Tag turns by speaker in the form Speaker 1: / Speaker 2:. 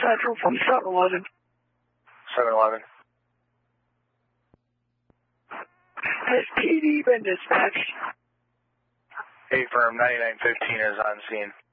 Speaker 1: Central from 7-Eleven.
Speaker 2: 7-Eleven.
Speaker 1: Has PD been dispatched?
Speaker 2: A firm 9915 is on scene.